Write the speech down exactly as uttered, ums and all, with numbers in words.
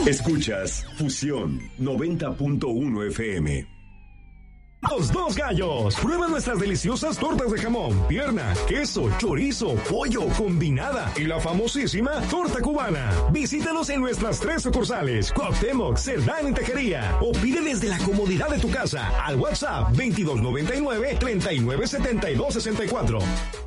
Escuchas Fusión noventa punto uno F M. Los Dos Gallos. Prueba nuestras deliciosas tortas de jamón, pierna, queso, chorizo, pollo, combinada y la famosísima torta cubana. Visítanos en nuestras tres sucursales, Cuauhtémoc, Cerdán y Tejería, o pide desde la comodidad de tu casa al WhatsApp veintidós noventa y nueve, treinta y nueve setenta y dos sesenta y cuatro.